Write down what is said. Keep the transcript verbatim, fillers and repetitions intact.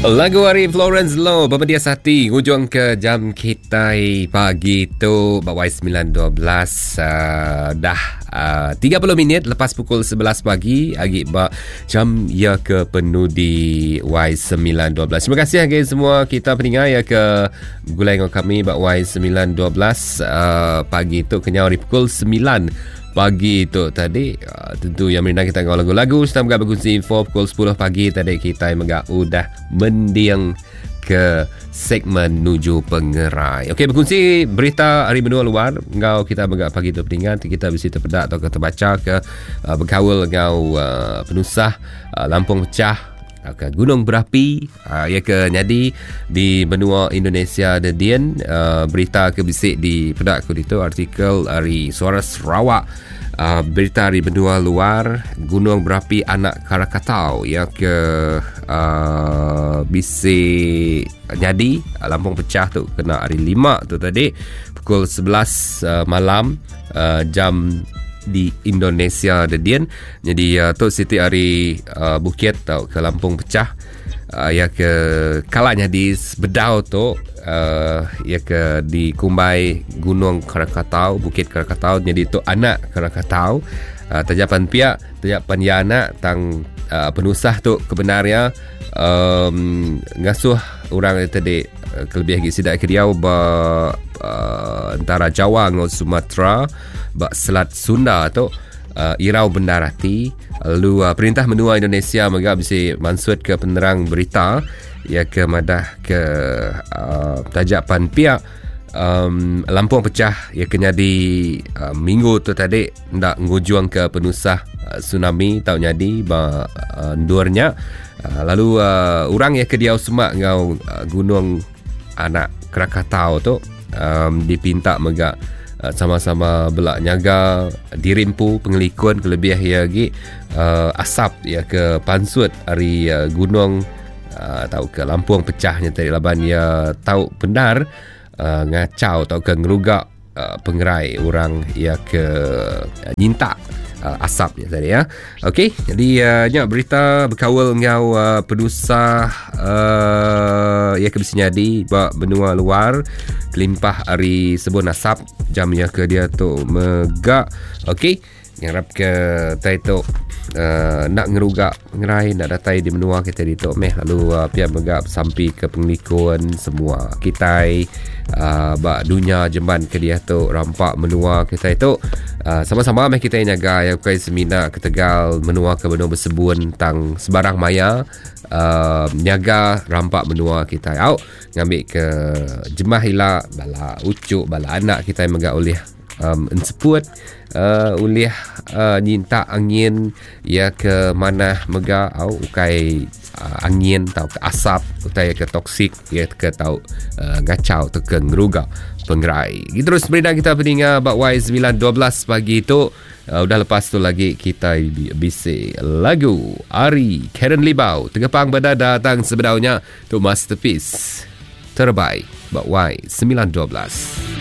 Lagu hari Florence Low Bermedias hati hujung ke jam kita pagi tu bawai sembilan dua belas uh, dah uh, tiga puluh minit lepas pukul sebelas pagi agi bak jam ya ke penuh di Y sembilan dua belas. Terima kasih lagi semua kita pendengar ya ke gulai dengan kami bak Y sembilan dua belas uh, pagi tu kenyau di pukul sembilan pagi tu tadi uh, tentu yang merindang kita dengan lagu-lagu sedang megak berkongsi info pukul sepuluh pagi tadi kita megak udah mendiang ke segmen Nuju Pengerai. Okey, berkongsi berita hari benua luar ngau kita megak pagi tu pendengar kita bisa terpedak atau kita baca ke uh, berkawal ngau uh, penusah uh, Lampung Pecah ke gunung berapi uh, ya ke nyadi di benua Indonesia the Dian uh, berita ke bisik di pedak ku itu artikel dari Suara Sarawak uh, berita di benua luar gunung berapi anak Krakatau ya ke uh, bisik nyadi uh, Lampung Pecah tu kena hari lima tu tadi pukul sebelas uh, malam uh, jam di Indonesia the Dian. Jadi uh, tu Siti Ari uh, Bukit tau ke Lampung Pecah uh, ya ke kalanya di Bedau tu uh, ya ke di Kumbai Gunung Krakatau Bukit Krakatau. Jadi tu anak Krakatau uh, terjapan pihak terjapan ya anak tang uh, penusah tu kebenarnya um, ngasuh orang tadi uh, kelebih lagi sidak ke Riau ba uh, antara Jawa dengan Sumatera bak Selat Sunda tu uh, Irau Bendarati. Lalu uh, perintah menua Indonesia megak bisa mansut ke penerang berita ya ke madah ke uh, tajapan pihak um, Lampung Pecah ya ke nyadi uh, minggu tu tadi ndak ngujung ke penusah uh, tsunami tau nyadi ba uh, ndurnya uh, lalu uh, orang ya ke Diau Semak ngau uh, gunung anak Krakatau tu um, dipinta megak Uh, sama-sama belak nyaga dirimpu pengelikun kelebih ya lagi uh, asap ya ke pansut hari uh, gunung uh, tahu ke Lampung Pecahnya tadi laban ya tahu benar uh, ngacau tahu ke ngerugak uh, pengerai orang ya ke uh, nyinta Uh, asapnya tadi ya. Okey, jadi uh, nyak berita berkawal ngau uh, penusah uh, ya ke Bisinyadi bak benua luar kelimpah hari sebun asap jam ya ke dia tu megak. Okey, ngarap ke tai tu uh, nak ngerugak ngerai nak datai di menua kita di tu meh lalu uh, pihak megak sampai ke penglikun semua kita uh, bak dunia jemban ke dia tu rampak menua kita itu Uh, sama-sama meh kita nyaga yang kai semina ke Tegal menua ke benua bersebun tang sebarang maya uh, nyaga rampak menua kita au ngambil ke jemah hila bala ucuk bala anak kita yang megak oleh um, enseput uh, oleh uh, nyinta angin ya ke mana megak au ukai uh, angin tau ke asap utai ke toksik ya ke tau uh, ngacau tu ke ngeruga pengerai. Kita terus berita kita pendengar bak Y sembilan dua belas pagi tu uh, udah lepas tu lagi kita bisik lagu Ari Karen Libau Tegepang Berdada datang sebedaunya tu masterpiece terbaik bak Y sembilan dua belas.